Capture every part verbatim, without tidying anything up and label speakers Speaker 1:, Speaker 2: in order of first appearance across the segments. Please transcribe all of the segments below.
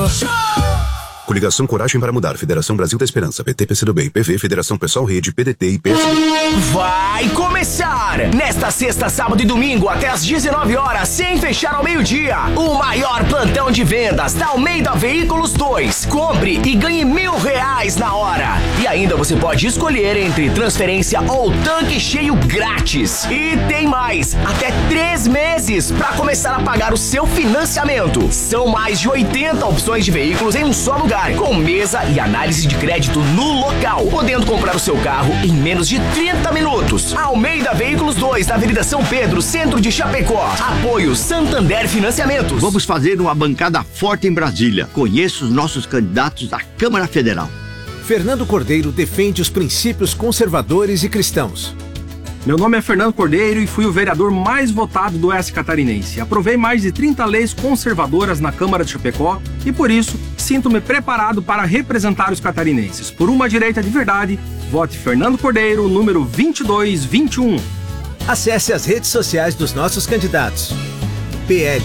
Speaker 1: Show!
Speaker 2: Coligação Coragem para Mudar, Federação Brasil da Esperança, P T, P C do B, P V, Federação Pessoal Rede, P D T e P S B.
Speaker 1: Vai começar! Nesta sexta, sábado e domingo, até às dezenove horas, sem fechar ao meio-dia, o maior plantão de vendas da Almeida Veículos dois. Compre e ganhe mil reais na hora. E ainda você pode escolher entre transferência ou tanque cheio grátis. E tem mais, até três meses para começar a pagar o seu financiamento. São mais de oitenta opções de veículos em um só lugar, com mesa e análise de crédito no local, podendo comprar o seu carro em menos de trinta minutos. Almeida Veículos dois, na Avenida São Pedro, centro de Chapecó. Apoio Santander Financiamentos.
Speaker 3: Vamos fazer uma bancada forte em Brasília. Conheça os nossos candidatos à Câmara Federal.
Speaker 4: Fernando Cordeiro defende os princípios conservadores e cristãos.
Speaker 5: Meu nome é Fernando Cordeiro e fui o vereador mais votado do oeste catarinense. Aprovei mais de trinta leis conservadoras na Câmara de Chapecó e, por isso, sinto-me preparado para representar os catarinenses. Por uma direita de verdade, vote Fernando Cordeiro, número vinte e dois vinte e um.
Speaker 4: Acesse as redes sociais dos nossos candidatos. P L.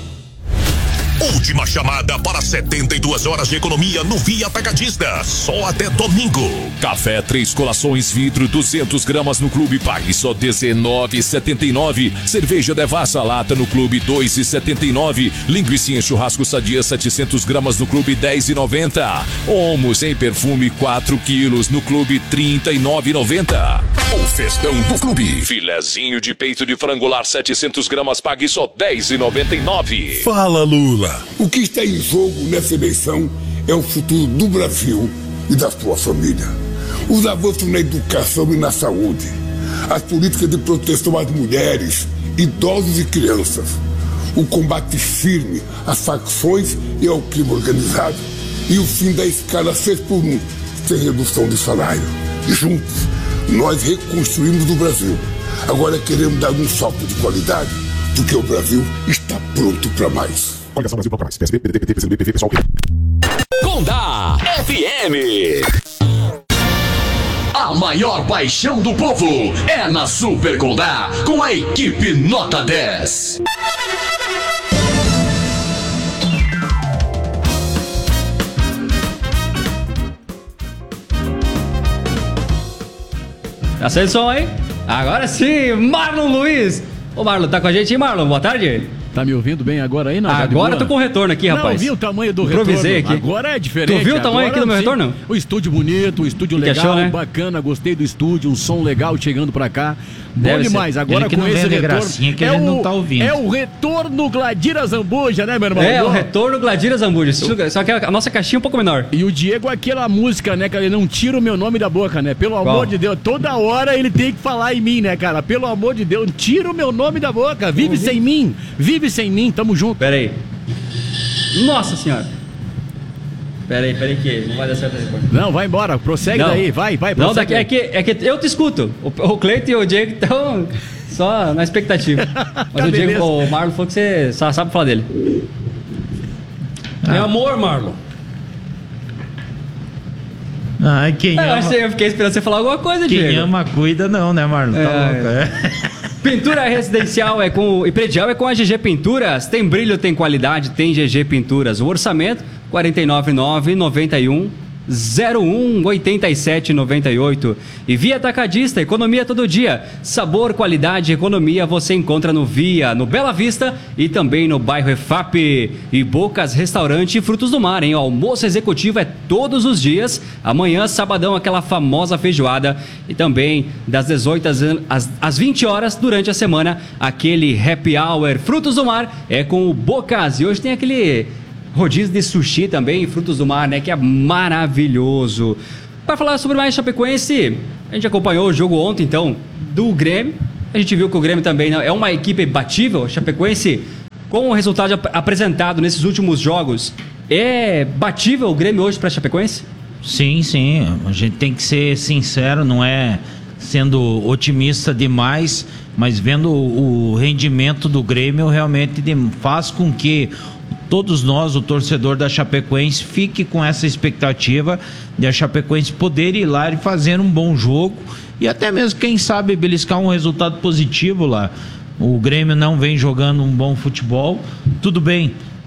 Speaker 6: Última chamada para setenta e duas horas de economia no Via Atacadista. Só até domingo. Café três colações vidro duzentas gramas no Clube Pai, só dezenove reais e setenta e nove centavos. Cerveja Devassa lata no Clube dois reais e setenta e nove centavos. Linguiça churrasco sadia setecentas gramas no Clube dez reais e noventa centavos. Omos em perfume quatro quilos no Clube trinta e nove reais e noventa centavos. O festão do Clube. Filezinho de peito de frangolar setecentas gramas pague só dez reais e noventa e nove centavos.
Speaker 7: Fala, Lula. O que está em jogo nessa eleição é o futuro do Brasil e da sua família. Os avanços na educação e na saúde, as políticas de proteção às mulheres, idosos e crianças, o combate firme às facções e ao crime organizado e o fim da escala seis por um, sem redução de salário. Juntos, nós reconstruímos o Brasil. Agora queremos dar um salto de qualidade, porque o Brasil está pronto para mais.
Speaker 6: Coligação Brasil para mais. P S B, P D T, P T, P C do B, P V, Pessoal. Condá F M. A maior paixão do povo é na Super Condá, com a equipe Nota dez.
Speaker 8: Acende o som aí. Agora sim, Marlon Luiz. Ô Marlon, tá com a gente aí, Marlon? Boa tarde.
Speaker 9: Tá me ouvindo bem agora aí? Não,
Speaker 8: agora eu tô com retorno aqui, rapaz.
Speaker 9: Não, vi o tamanho do
Speaker 8: Improvisei
Speaker 9: retorno.
Speaker 8: aqui.
Speaker 9: Agora é diferente.
Speaker 8: Tu viu o tamanho
Speaker 9: agora,
Speaker 8: aqui do meu
Speaker 9: sim.
Speaker 8: retorno?
Speaker 9: O estúdio bonito, o estúdio
Speaker 8: que
Speaker 9: legal,
Speaker 8: achou, né?
Speaker 9: Bacana, gostei do estúdio, um som legal chegando pra cá.
Speaker 8: Deve
Speaker 9: Bom demais.
Speaker 8: ser.
Speaker 9: Agora com esse retorno.
Speaker 10: Gracinha que
Speaker 9: é,
Speaker 10: a gente
Speaker 9: o,
Speaker 10: não tá ouvindo.
Speaker 9: é o retorno Gladira Zambuja, né, meu irmão?
Speaker 8: É, o retorno Gladira Zambuja. Só que a nossa caixinha é um pouco menor.
Speaker 9: E o Diego, aquela música, né, cara? Ele não tira o meu nome da boca, né? Pelo amor
Speaker 8: Qual?
Speaker 9: de Deus, toda hora ele tem que falar em mim, né, cara? Pelo amor de Deus, tira o meu nome da boca. Vive sem mim, vive sem mim, tamo junto.
Speaker 8: Pera aí. Nossa senhora. Pera aí, pera aí que não vai dar certo depois.
Speaker 9: Não, vai embora, prossegue
Speaker 8: não.
Speaker 9: daí, vai, vai,
Speaker 8: Não,
Speaker 9: prossegue.
Speaker 8: daqui, é, que, é que eu te escuto. O, o Cleiton e o Diego estão só na expectativa. Mas
Speaker 9: Tá
Speaker 8: o Diego,
Speaker 9: beleza.
Speaker 8: o Marlon falou que você só sabe falar dele.
Speaker 10: Ah.
Speaker 8: É amor, Marlon.
Speaker 10: Ai, quem
Speaker 8: É, eu,
Speaker 10: ama...
Speaker 8: achei, eu fiquei esperando você falar alguma coisa,
Speaker 10: Quem
Speaker 8: Diego.
Speaker 10: ama, cuida não, né, Marlon? Tá
Speaker 8: É.
Speaker 10: louco, é.
Speaker 8: Pintura residencial é com, e predial é com a G G Pinturas. Tem brilho, tem qualidade, tem G G Pinturas. O orçamento, quatro nove nove, nove um, zero um, oito sete nove oito. E Via Atacadista, economia todo dia. Sabor, qualidade, economia você encontra no Via, no Bela Vista e também no bairro E F A P. E Bocas Restaurante e Frutos do Mar, hein? O almoço executivo é todos os dias. Amanhã, sabadão, aquela famosa feijoada. E também das dezoito às, às vinte horas, durante a semana, aquele happy hour. Frutos do Mar é com o Bocas. E hoje tem aquele rodízio de sushi também, Frutos do Mar, né? Que é maravilhoso. Para falar sobre mais Chapecoense, a gente acompanhou o jogo ontem, então, do Grêmio. A gente viu que o Grêmio também é uma equipe batível. Chapecoense, com o resultado ap- apresentado nesses últimos jogos, é batível o Grêmio hoje para Chapecoense?
Speaker 10: Sim, sim. A gente tem que ser sincero, não é sendo otimista demais, mas vendo o, o rendimento do Grêmio realmente de- faz com que todos nós, o torcedor da Chapecoense, fique com essa expectativa de a Chapecoense poder ir lá e fazer um bom jogo e até mesmo, quem sabe, beliscar um resultado positivo lá. O Grêmio não vem jogando um bom futebol, tudo bem,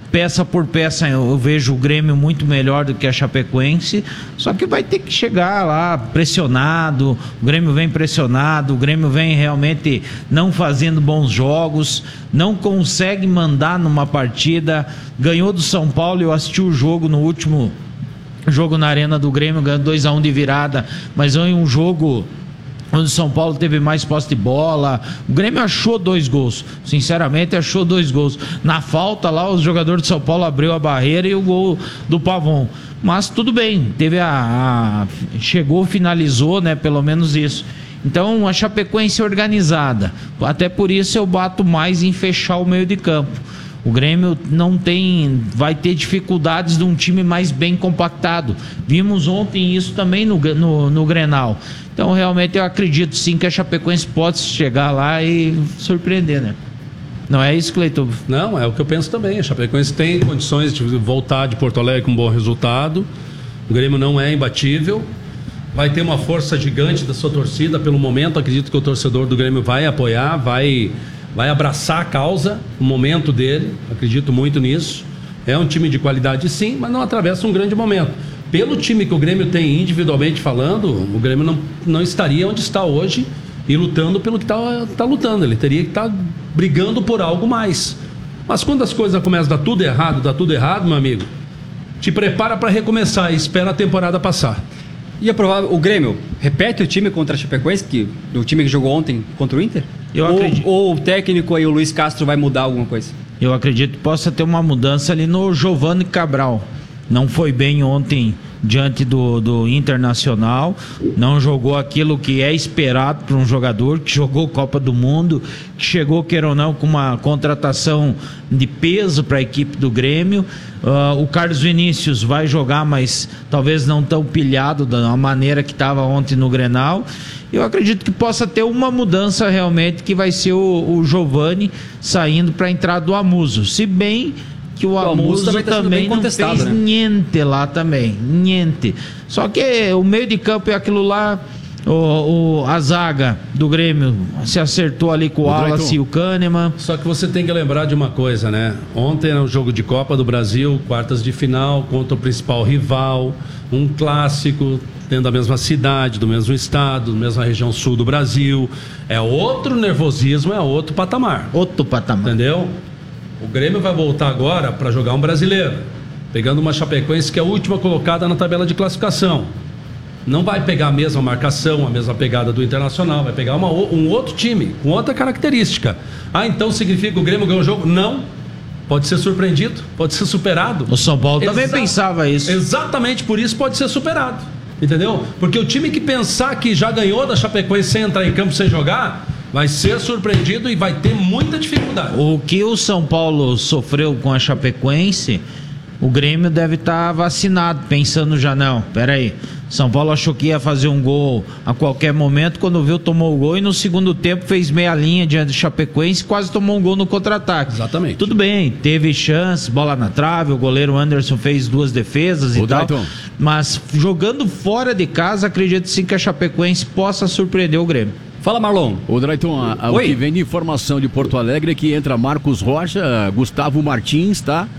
Speaker 10: peça por peça eu vejo o Grêmio muito melhor do que a Chapecoense, só que vai ter que chegar lá pressionado. O Grêmio vem pressionado, o Grêmio vem realmente não fazendo bons jogos, não consegue mandar numa partida. Ganhou do São Paulo, eu assisti o jogo no último jogo na Arena do Grêmio, ganhando dois a um de virada, mas em um jogo onde o São Paulo teve mais posse de bola. O Grêmio achou dois gols, sinceramente achou dois gols. Na falta lá, os jogadores de São Paulo abriu a barreira e o gol do Pavon. Mas tudo bem, teve a, a chegou, finalizou, né, pelo menos isso. Então a Chapecoense organizada, até por isso eu bato mais em fechar o meio de campo. O Grêmio não tem, vai ter dificuldades de um time mais bem compactado. Vimos ontem isso também no, no, no Grenal. Então realmente eu acredito sim que a Chapecoense pode chegar lá e surpreender, né? Não é isso, Cleiton?
Speaker 11: Não, é o que eu penso também. A Chapecoense tem condições de voltar de Porto Alegre com um bom resultado. O Grêmio não é imbatível. Vai ter uma força gigante da sua torcida. Pelo momento, acredito que o torcedor do Grêmio vai apoiar, vai... vai abraçar a causa, o momento dele, acredito muito nisso. É um time de qualidade sim, mas não atravessa um grande momento. Pelo time que o Grêmio tem individualmente falando, o Grêmio não, não estaria onde está hoje e lutando pelo que está tá lutando. Ele teria que estar tá brigando por algo mais. Mas quando as coisas começam a dar tudo errado, dá tudo errado, meu amigo, te prepara para recomeçar e espera a temporada passar.
Speaker 8: E é provável, o Grêmio repete o time contra a Chapecoense, que, o time que jogou ontem contra o Inter?
Speaker 10: Eu
Speaker 8: ou,
Speaker 10: acredito.
Speaker 8: Ou o técnico aí, o Luiz Castro, vai mudar alguma coisa?
Speaker 10: Eu acredito que possa ter uma mudança ali no Giovani Cabral. Não foi bem ontem diante do, do Internacional, não jogou aquilo que é esperado para um jogador que jogou Copa do Mundo, que chegou, queira ou não, com uma contratação de peso para a equipe do Grêmio. Uh, o Carlos Vinícius vai jogar, mas talvez não tão pilhado da maneira que estava ontem no Grenal. Eu acredito que possa ter uma mudança realmente, que vai ser o, o Giovani saindo para a entrada do Amuso, se bem que o Amuso também, tá também não fez né? niente lá também, niente. Só que o meio de campo é aquilo lá, o, o, a zaga do Grêmio se acertou ali com o, o Wallace e o Kahneman.
Speaker 11: Só que você tem que lembrar de uma coisa, né? Ontem era um jogo de Copa do Brasil, quartas de final, contra o principal rival, um clássico, dentro da mesma cidade, do mesmo estado, da mesma região sul do Brasil. É outro nervosismo, é outro patamar.
Speaker 10: Outro patamar.
Speaker 11: Entendeu? O Grêmio vai voltar agora para jogar um brasileiro, pegando uma Chapecoense que é a última colocada na tabela de classificação. Não vai pegar a mesma marcação, a mesma pegada do Internacional, vai pegar uma, um outro time, com outra característica. Ah, então significa que o Grêmio ganhou o jogo? Não. Pode ser surpreendido, pode ser superado.
Speaker 10: O São Paulo também Exa- pensava isso.
Speaker 11: Exatamente por isso pode ser superado. Entendeu? Porque o time que pensar que já ganhou da Chapecoense sem entrar em campo, sem jogar, vai ser surpreendido e vai ter muita dificuldade.
Speaker 10: O que o São Paulo sofreu com a Chapecoense, o Grêmio deve estar vacinado, pensando já, não, peraí, São Paulo achou que ia fazer um gol a qualquer momento, quando viu tomou o gol e no segundo tempo fez meia linha diante do Chapecoense, quase tomou um gol no contra-ataque.
Speaker 11: Exatamente.
Speaker 10: Tudo bem, teve chance, bola na trave, o goleiro Anderson fez duas defesas e o tal, Dayton. Mas jogando fora de casa, acredito sim que a Chapecoense possa surpreender o Grêmio.
Speaker 8: Fala, Marlon.
Speaker 9: Ô, Drayton, a, a, o que vem de informação de Porto Alegre é que entra Marcos Rocha, Gustavo Martins, tá?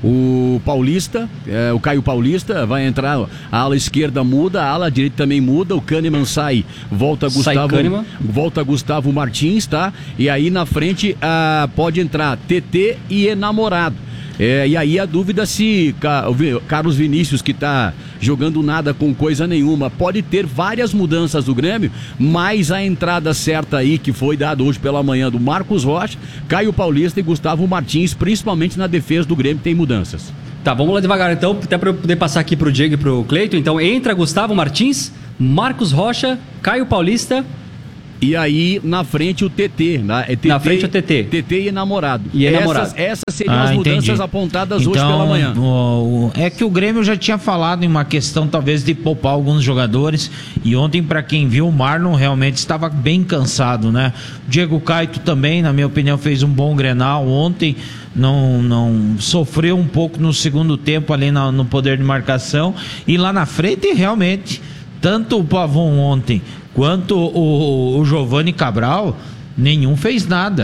Speaker 9: O Paulista, é, o Caio Paulista vai entrar, a ala esquerda muda, a ala direita também muda, o Kahneman sai, volta Gustavo, sai volta Gustavo Martins, tá? E aí na frente ah, pode entrar T T e Enamorado. É, e aí a dúvida se Carlos Vinícius, que está jogando nada com coisa nenhuma, pode ter várias mudanças do Grêmio, mas a entrada certa aí que foi dada hoje pela manhã do Marcos Rocha, Caio Paulista e Gustavo Martins, principalmente na defesa do Grêmio, tem mudanças.
Speaker 8: Tá, vamos lá devagar então, até para eu poder passar aqui pro Diego e pro Cleiton. Então entra Gustavo Martins, Marcos Rocha, Caio Paulista.
Speaker 9: E aí, na frente, o T T. Na, é T T
Speaker 8: na frente, o T T.
Speaker 9: T T e namorado.
Speaker 8: E é namorado.
Speaker 9: Essas, essas seriam
Speaker 10: ah,
Speaker 9: as mudanças
Speaker 10: entendi.
Speaker 9: apontadas
Speaker 10: então,
Speaker 9: hoje pela manhã.
Speaker 10: O, o, é que o Grêmio já tinha falado em uma questão, talvez, de poupar alguns jogadores. E ontem, para quem viu, o Marlon realmente estava bem cansado, né? Diego Caito também, na minha opinião, fez um bom Grenal ontem. Não, não sofreu um pouco no segundo tempo ali no, no poder de marcação. E lá na frente, realmente, tanto o Pavon ontem quanto o, o Giovani Cabral, nenhum fez nada.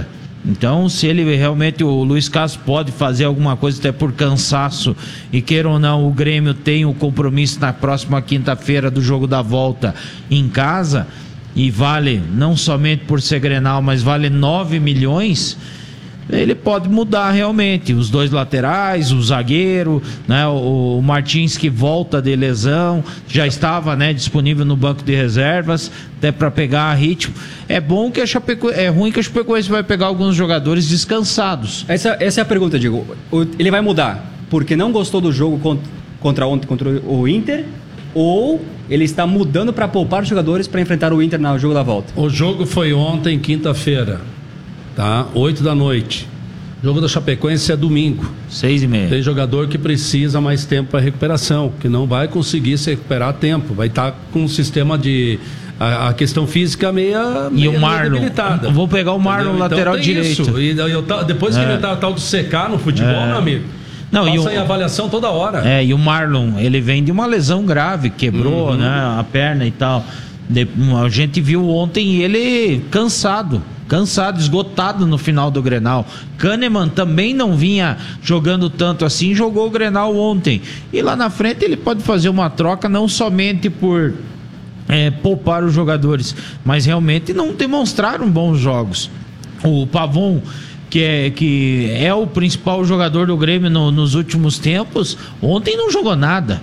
Speaker 10: Então, se ele realmente, o Luiz Castro pode fazer alguma coisa até por cansaço, e queira ou não, o Grêmio tem o compromisso na próxima quinta-feira do jogo da volta em casa, e vale, não somente por ser Grenal, mas vale nove milhões, ele pode mudar realmente os dois laterais, o zagueiro, né, o, o Martins, que volta de lesão, já estava, né, disponível no banco de reservas, até para pegar ritmo. É bom que a Chapecoense, é ruim que a Chapecoense vai pegar alguns jogadores descansados.
Speaker 8: Essa, essa é a pergunta, Diego. Ele vai mudar porque não gostou do jogo contra, contra ontem contra o Inter, ou ele está mudando para poupar os jogadores para enfrentar o Inter no jogo da volta?
Speaker 11: O jogo foi ontem, quinta-feira, tá? oito da noite. O jogo da Chapecoense é domingo.
Speaker 10: seis e meia.
Speaker 11: Tem jogador que precisa mais tempo para recuperação, que não vai conseguir se recuperar a tempo. Vai estar com um sistema de... A, a questão física meia,
Speaker 10: e
Speaker 11: meia
Speaker 10: o Marlon,
Speaker 11: debilitada.
Speaker 10: Vou pegar o Marlon, então, lateral direito.
Speaker 11: Isso. E eu, depois que
Speaker 10: é.
Speaker 11: ele tá tal de secar no futebol, é. meu amigo,
Speaker 10: não,
Speaker 11: passa
Speaker 10: e o,
Speaker 11: em avaliação toda hora.
Speaker 10: É, e o Marlon, ele vem de uma lesão grave, quebrou, uhum. né, a perna e tal. De, a gente viu ontem ele cansado, cansado, esgotado no final do Grenal. Kahneman também não vinha jogando tanto assim, jogou o Grenal ontem. E lá na frente ele pode fazer uma troca, não somente por é, poupar os jogadores, mas realmente não demonstraram bons jogos. O Pavon, que é, que é o principal jogador do Grêmio no, nos últimos tempos, ontem não jogou nada.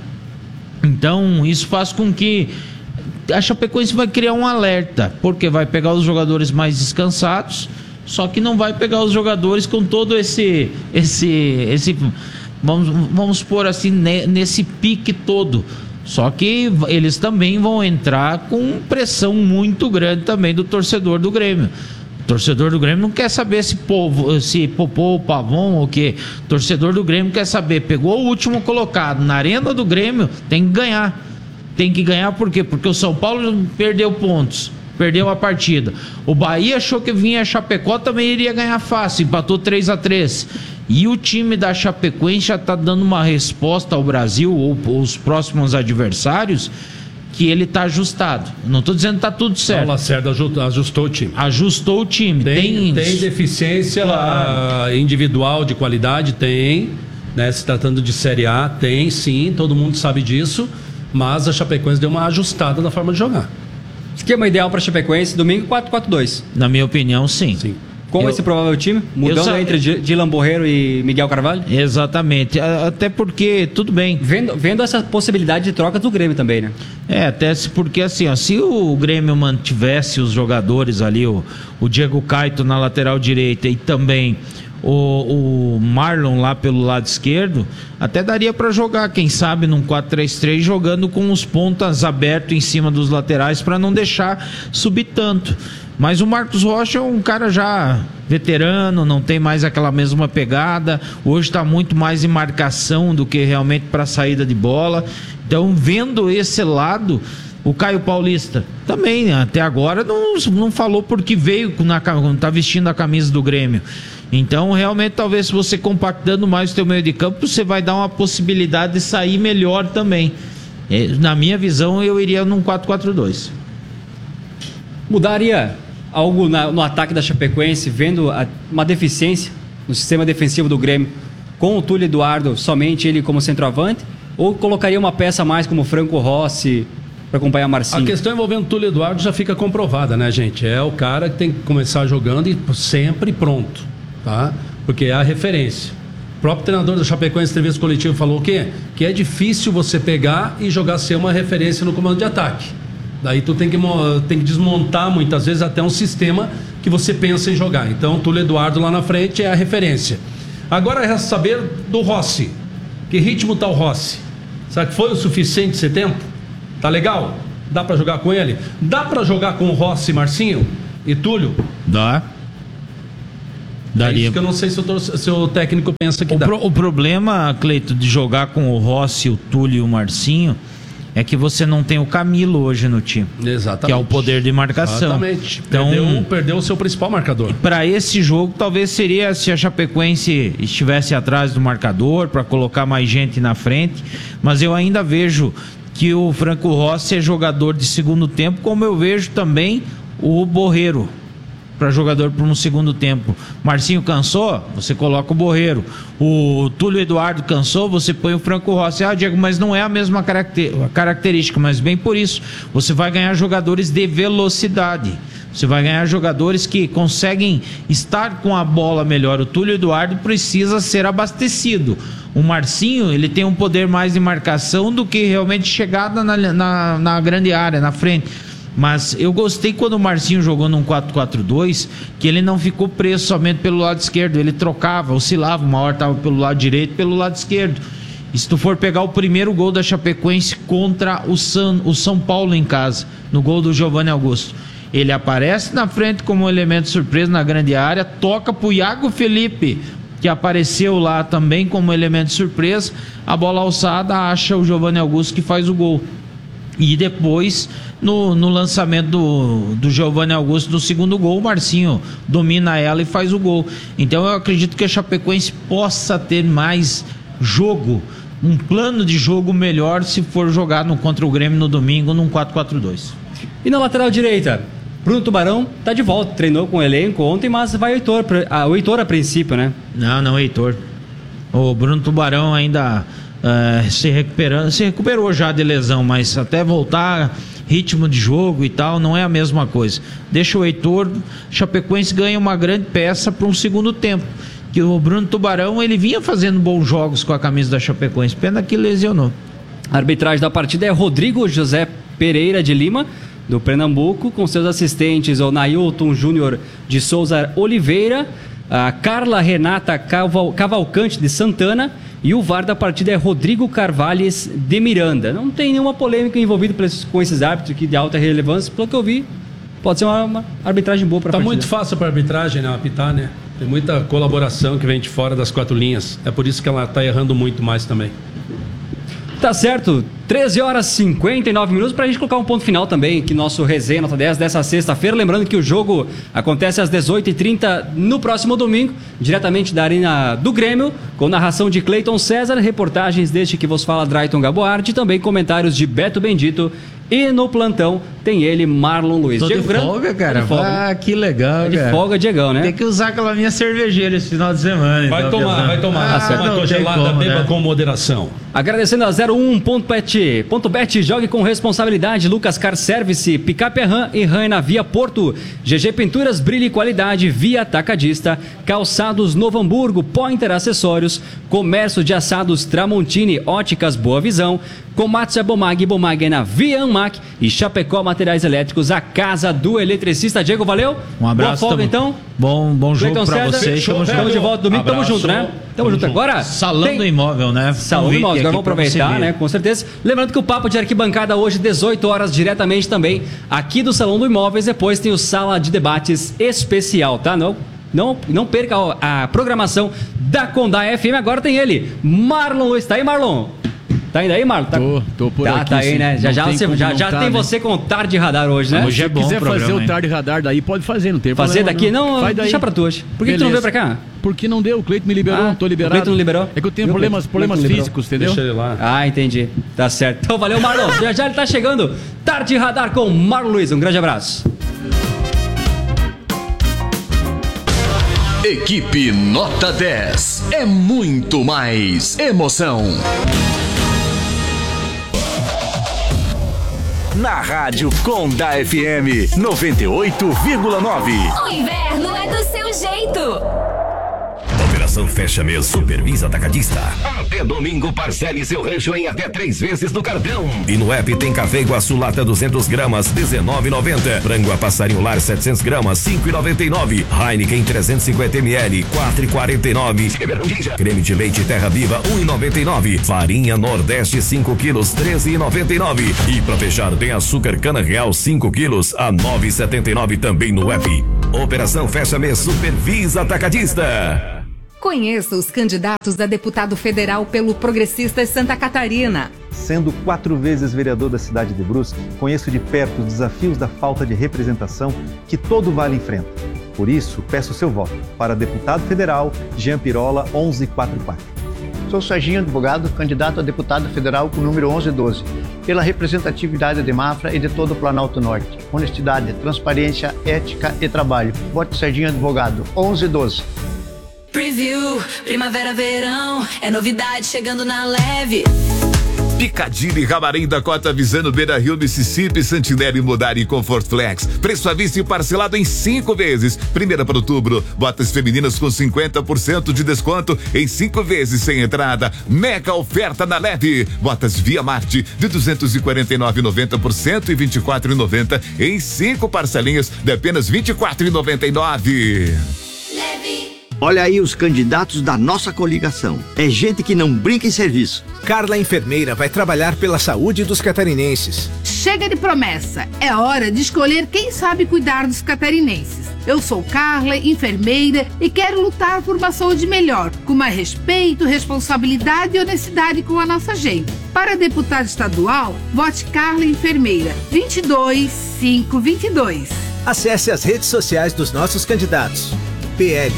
Speaker 10: Então isso faz com que a Chapecoense vai criar um alerta, porque vai pegar os jogadores mais descansados, só que não vai pegar os jogadores com todo esse esse esse vamos vamos pôr assim nesse pique todo. Só que eles também vão entrar com pressão muito grande também do torcedor do Grêmio. O torcedor do Grêmio não quer saber se povo, se popou o Pavon ou o quê. O torcedor do Grêmio quer saber, pegou o último colocado na arena do Grêmio, tem que ganhar. Tem que ganhar por quê? Porque o São Paulo perdeu pontos, perdeu a partida. O Bahia achou que vinha a Chapecó, também iria ganhar fácil, empatou três a três. E o time da Chapecoense já está dando uma resposta ao Brasil, ou os próximos adversários, que ele está ajustado. Não estou dizendo que está tudo certo. O
Speaker 11: Lacerda ajustou o time.
Speaker 10: Ajustou o time.
Speaker 11: Tem, tem, tem deficiência claro. individual de qualidade? Tem. Né? Se tratando de Série A, tem sim, todo mundo sabe disso. Mas a Chapecoense deu uma ajustada na forma de jogar.
Speaker 8: Esquema ideal para a Chapecoense, domingo quatro quatro dois.
Speaker 10: Na minha opinião, sim.
Speaker 8: sim. Qual vai ser provável time? Mudando só... entre Dylan Borreiro e Miguel Carvalho?
Speaker 10: Exatamente. Até porque, tudo bem.
Speaker 8: Vendo, vendo essa possibilidade de troca do Grêmio também, né?
Speaker 10: É, até porque assim, ó, se o Grêmio mantivesse os jogadores ali, o, o Diego Caito na lateral direita e também O, o Marlon lá pelo lado esquerdo, até daria para jogar, quem sabe num quatro três três, jogando com os pontas abertos em cima dos laterais para não deixar subir tanto. Mas o Marcos Rocha é um cara já veterano, não tem mais aquela mesma pegada, hoje está muito mais em marcação do que realmente para saída de bola. Então, vendo esse lado, o Caio Paulista também até agora não, não falou porque veio na, tá vestindo a camisa do Grêmio. Então, realmente, talvez se você compactando mais o teu meio de campo, você vai dar uma possibilidade de sair melhor também. Na minha visão, eu iria num quatro quatro dois.
Speaker 8: Mudaria algo na, no ataque da Chapecoense, vendo a, uma deficiência no sistema defensivo do Grêmio, com o Túlio Eduardo, somente ele como centroavante? Ou colocaria uma peça a mais como Franco Rossi para acompanhar Marcinho?
Speaker 11: A questão envolvendo o Túlio Eduardo já fica comprovada, né, gente? É o cara que tem que começar jogando e sempre pronto. Tá? Porque é a referência. O próprio treinador da Chapecoense, em entrevista coletiva, falou o quê? Que é difícil você pegar e jogar ser uma referência no comando de ataque. Daí tu tem que, tem que desmontar muitas vezes até um sistema que você pensa em jogar. Então o Túlio Eduardo lá na frente é a referência. Agora resta saber do Rossi. Que ritmo tá o Rossi? Será que foi o suficiente esse tempo? Tá legal? Dá pra jogar com ele? Dá pra jogar com o Rossi, Marcinho e Túlio?
Speaker 10: Dá.
Speaker 11: Daria. É isso que eu não sei se o, se o técnico pensa que
Speaker 10: o
Speaker 11: dá.
Speaker 10: Pro, o problema, Cleito, de jogar com o Rossi, o Túlio e o Marcinho é que você não tem o Camilo hoje no time.
Speaker 11: Exatamente.
Speaker 10: Que é o poder de marcação.
Speaker 11: Exatamente.
Speaker 10: Então,
Speaker 11: perdeu, perdeu o seu principal marcador.
Speaker 10: Para esse jogo, talvez seria se a Chapecoense estivesse atrás do marcador, para colocar mais gente na frente. Mas eu ainda vejo que o Franco Rossi é jogador de segundo tempo, como eu vejo também o Borreiro. para jogador para um segundo tempo. Marcinho cansou, você coloca o Borreiro. O Túlio Eduardo cansou, você põe o Franco Rossi. Ah, Diego, mas não é a mesma caracter- característica, mas bem por isso, você vai ganhar jogadores de velocidade. Você vai ganhar jogadores que conseguem estar com a bola melhor. O Túlio Eduardo precisa ser abastecido. O Marcinho, ele tem um poder mais de marcação do que realmente chegada na, na, na grande área, na frente. Mas eu gostei quando o Marcinho jogou num quatro quatro dois, que ele não ficou preso somente pelo lado esquerdo. Ele trocava, oscilava, uma hora estava pelo lado direito, pelo lado esquerdo. E se tu for pegar o primeiro gol da Chapecoense contra o, San, o São Paulo em casa, no gol do Giovanni Augusto, ele aparece na frente como um elemento surpresa na grande área, toca pro Iago Felipe, que apareceu lá também como elemento surpresa, a bola alçada, acha o Giovanni Augusto que faz o gol. E depois, no, no lançamento do, do Giovanni Augusto do segundo gol, o Marcinho domina ela e faz o gol. Então eu acredito que a Chapecoense possa ter mais jogo, um plano de jogo melhor se for jogar no, contra o Grêmio no domingo num quatro quatro dois.
Speaker 8: E na lateral direita, Bruno Tubarão tá de volta, treinou com o elenco ontem, mas vai o Heitor, ah, o Heitor a princípio, né?
Speaker 10: Não, não, Heitor. O Bruno Tubarão ainda uh, se recuperando, se recuperou já de lesão, mas até voltar ritmo de jogo e tal, não é a mesma coisa. Deixa o Heitor, Chapecoense ganha uma grande peça para um segundo tempo. Que o Bruno Tubarão, ele vinha fazendo bons jogos com a camisa da Chapecoense, pena que lesionou.
Speaker 8: A arbitragem da partida é Rodrigo José Pereira de Lima, do Pernambuco, com seus assistentes o Nailton Júnior de Souza Oliveira, a Carla Renata Caval- Cavalcante de Santana, e o V A R da partida é Rodrigo Carvalhes de Miranda. Não tem nenhuma polêmica envolvida com esses árbitros aqui de alta relevância, pelo que eu vi, pode ser uma, uma arbitragem boa para a
Speaker 11: Tá
Speaker 8: partida.
Speaker 11: muito fácil para a arbitragem, né, apitar, né? Tem muita colaboração que vem de fora das quatro linhas. É por isso que ela tá errando muito mais também.
Speaker 8: Tá certo, treze horas e cinquenta e nove minutos, pra gente colocar um ponto final também aqui no nosso Resenha Nota dez dessa sexta-feira. Lembrando que o jogo acontece às dezoito e trinta no próximo domingo, diretamente da Arena do Grêmio, com narração de Cleiton César, reportagens deste que vos fala Drayton Gaboardi, e também comentários de Beto Bendito. E no plantão tem ele, Marlon Luiz.
Speaker 10: Tô
Speaker 8: Diego
Speaker 10: de
Speaker 8: Gran-
Speaker 10: folga, cara.
Speaker 8: De folga,
Speaker 10: Ah,
Speaker 8: né?
Speaker 10: que legal,
Speaker 8: É de
Speaker 10: cara.
Speaker 8: folga, Diegão, né?
Speaker 10: Tem que usar aquela minha cervejeira esse final de semana.
Speaker 11: Vai
Speaker 10: então,
Speaker 11: tomar,
Speaker 10: pensando.
Speaker 11: vai tomar.
Speaker 10: Ah,
Speaker 11: uma
Speaker 10: não tem
Speaker 11: congelada,
Speaker 10: como,
Speaker 11: beba
Speaker 10: né?
Speaker 11: com moderação.
Speaker 8: Agradecendo a zero um ponto bet. Ponto Bet, jogue com responsabilidade. Lucas Car Service, Picape Ram e Ram na Via Porto. G G Pinturas, brilho e qualidade, Via Atacadista. Calçados Novo Hamburgo, Pointer Acessórios. Comércio de assados Tramontini, Óticas Boa Visão. Komatsu Bomag, Bomag é na Via Anmac. E Chapecó Materiais Elétricos, a casa do eletricista. Diego, valeu?
Speaker 10: Um abraço.
Speaker 8: Boa folga,
Speaker 10: tamo-
Speaker 8: então.
Speaker 10: Bom, bom jogo
Speaker 8: Cleiton
Speaker 10: pra
Speaker 8: César,
Speaker 10: vocês. Tamo junto.
Speaker 8: Estamos de volta domingo, tamo
Speaker 11: Abraço.
Speaker 8: junto, né? Tamo,
Speaker 11: Tamo
Speaker 8: junto.
Speaker 11: junto.
Speaker 8: Agora,
Speaker 10: Salão
Speaker 8: tem-
Speaker 10: do Imóvel, né?
Speaker 8: Salão do
Speaker 10: Convite
Speaker 8: Imóvel, agora
Speaker 10: aqui
Speaker 8: vamos
Speaker 10: pra você
Speaker 8: aproveitar,
Speaker 10: ver.
Speaker 8: né? Com certeza. Lembrando que o Papo de Arquibancada hoje, dezoito horas, diretamente também aqui do Salão do Imóveis. Depois tem o Sala de Debates Especial, tá? Não, não, não perca a, a programação da Condá F M. Agora tem ele, Marlon Luiz. Tá aí, Marlon? Tá indo aí, Marlon? Tá,
Speaker 9: Tô, tô por
Speaker 8: tá,
Speaker 9: aqui,
Speaker 8: Tá aí,
Speaker 9: sim.
Speaker 8: né? Já,
Speaker 9: Não
Speaker 8: já,
Speaker 9: tem
Speaker 8: você,
Speaker 9: como
Speaker 8: já,
Speaker 9: não
Speaker 8: já
Speaker 9: tá,
Speaker 8: tem
Speaker 9: né?
Speaker 8: você com tarde radar hoje, né?
Speaker 10: Hoje é
Speaker 9: Se
Speaker 10: bom
Speaker 9: quiser
Speaker 10: o programa,
Speaker 9: fazer o
Speaker 10: hein?
Speaker 9: tarde radar daí, pode fazer, não tem
Speaker 8: Fazer
Speaker 9: problema.
Speaker 8: daqui? Não,
Speaker 9: Faz daí.
Speaker 8: deixa pra tu hoje. Por que, que tu não veio
Speaker 9: Beleza.
Speaker 8: pra cá?
Speaker 9: Porque não deu, o Cleiton me liberou,
Speaker 8: Ah,
Speaker 9: tô
Speaker 8: o
Speaker 9: liberado.
Speaker 8: Cleiton não liberou?
Speaker 9: É que eu tenho
Speaker 8: Viu,
Speaker 9: problemas,
Speaker 8: Cleiton?
Speaker 9: problemas
Speaker 8: Cleiton liberou.
Speaker 9: físicos, entendeu?
Speaker 11: Deixa ele lá.
Speaker 8: Ah, entendi. Tá certo. Então valeu, Marlon. Já já ele tá chegando. Tarde Radar com Marlon Luiz. Um grande abraço.
Speaker 1: Equipe Nota dez é muito mais emoção. Na rádio Condá F M noventa e oito vírgula nove.
Speaker 12: O inverno é do seu jeito.
Speaker 1: Operação Fecha Mês Supervisa Atacadista. Até domingo, parcele seu rancho em até três vezes no cartão. E no app tem café Iguaçu Lata duzentas gramas, dezenove reais e noventa centavos. Frango a passarinho lar setecentas gramas, cinco reais e noventa e nove centavos. Heineken trezentos e cinquenta mililitros, quatro reais e quarenta e nove centavos. Creme de leite Terra Viva, um real e noventa e nove centavos. Farinha Nordeste cinco quilos, treze reais e noventa e nove centavos. E pra fechar tem açúcar Cana Real cinco quilos, a nove reais e setenta e nove centavos também no app. Operação Fecha Mês Supervisa Atacadista.
Speaker 13: Conheça os candidatos a deputado federal pelo Progressistas Santa Catarina.
Speaker 14: Sendo quatro vezes vereador da cidade de Brusque, conheço de perto os desafios da falta de representação que todo vale enfrenta. Por isso, peço seu voto para deputado federal Jean Pirola onze quarenta e quatro.
Speaker 15: Sou Serginho Advogado, candidato a deputado federal com o número onze doze, pela representatividade de Mafra e de todo o Planalto Norte. Honestidade, transparência, ética e trabalho. Vote Serginho Advogado, onze doze.
Speaker 12: Preview, primavera, verão, é novidade chegando na leve.
Speaker 16: Piccadilly, Camarim, Dakota, Visano, Beira Rio, Mississippi, Santinelli, Modari e Comfort Flex. Preço à vista e parcelado em cinco vezes. Primeira para outubro, botas femininas com cinquenta por cento de desconto em cinco vezes sem entrada. Mega oferta na Leve. Botas Via Marte de duzentos e quarenta e nove reais e noventa centavos por cento e vinte e quatro reais e noventa centavos em cinco parcelinhas de apenas vinte e quatro reais e noventa e nove centavos.
Speaker 3: Olha aí os candidatos da nossa coligação. É gente que não brinca em serviço.
Speaker 4: Carla Enfermeira vai trabalhar pela saúde dos catarinenses.
Speaker 17: Chega de promessa. É hora de escolher quem sabe cuidar dos catarinenses. Eu sou Carla, enfermeira, e quero lutar por uma saúde melhor, com mais respeito, responsabilidade e honestidade com a nossa gente. Para deputada estadual, vote Carla Enfermeira, vinte e dois cinco vinte e dois.
Speaker 4: Acesse as redes sociais dos nossos candidatos. P L.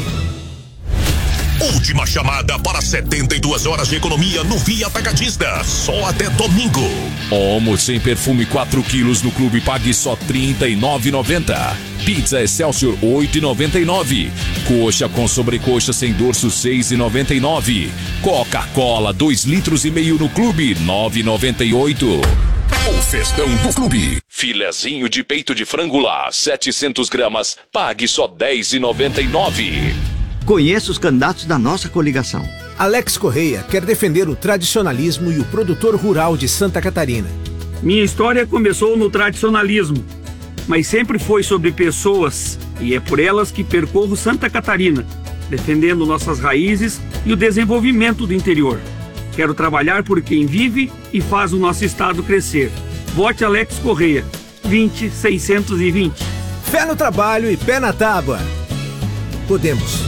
Speaker 6: Última chamada para setenta e duas horas de economia no Via Atacadista. Só até domingo. Omo sem perfume quatro quilos no Clube pague só trinta e nove reais e noventa centavos. Pizza Excelsior oito reais e noventa e nove centavos. Coxa com sobrecoxa sem dorso seis reais e noventa e nove centavos. Coca-Cola dois litros e meio no Clube nove reais e noventa e oito centavos. O festão do Clube. Filezinho de peito de frango lá setecentos gramas. Pague só dez reais e noventa e nove centavos.
Speaker 3: Conheça os candidatos da nossa coligação.
Speaker 4: Alex Correia quer defender o tradicionalismo e o produtor rural de Santa Catarina.
Speaker 18: Minha história começou no tradicionalismo, mas sempre foi sobre pessoas, e é por elas que percorro Santa Catarina, defendendo nossas raízes e o desenvolvimento do interior. Quero trabalhar por quem vive e faz o nosso estado crescer. Vote Alex Correia, vinte seiscentos e vinte.
Speaker 4: Fé no trabalho e pé na tábua. Podemos.